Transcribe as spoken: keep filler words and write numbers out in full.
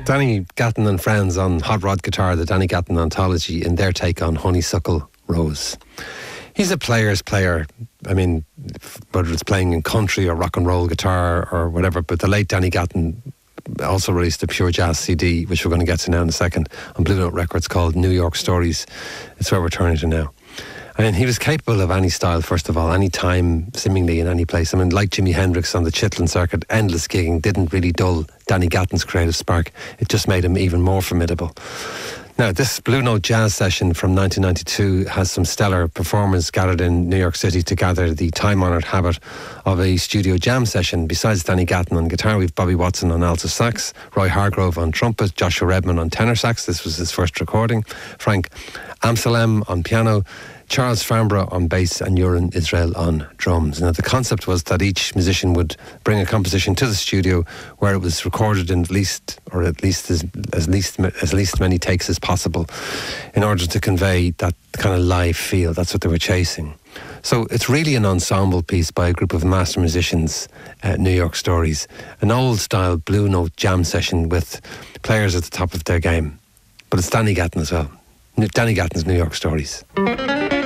Danny Gatton and Friends on Hot Rod Guitar, the Danny Gatton Anthology, in their take on Honeysuckle Rose. He's a player's player. I mean, whether it's playing in country or rock and roll guitar or whatever, but the late Danny Gatton also released a pure jazz C D, which we're going to get to now in a second, on Blue Note Records, called New York Stories. It's where we're turning to now. I mean, he was capable of any style, first of all, any time, seemingly in any place. I mean, like Jimi Hendrix on the Chitlin circuit, endless gigging didn't really dull Danny Gatton's creative spark. It just made him even more formidable. Now, this Blue Note Jazz session from nineteen ninety-two has some stellar performers gathered in New York City to gather the time-honoured habit of a studio jam session. Besides Danny Gatton on guitar, we've Bobby Watson on alto sax, Roy Hargrove on trumpet, Joshua Redman on tenor sax. This was his first recording. Frank Amsalem on piano, Charles Farnborough on bass, and Yuran Israel on drums. Now, the concept was that each musician would bring a composition to the studio where it was recorded in at least, or at least as, as least as least many takes as possible, in order to convey that kind of live feel. That's what they were chasing. So it's really an ensemble piece by a group of master musicians, uh, New York Stories, an old-style Blue Note jam session with players at the top of their game. But it's Danny Gatton as well. Danny Gatton's New York Stories.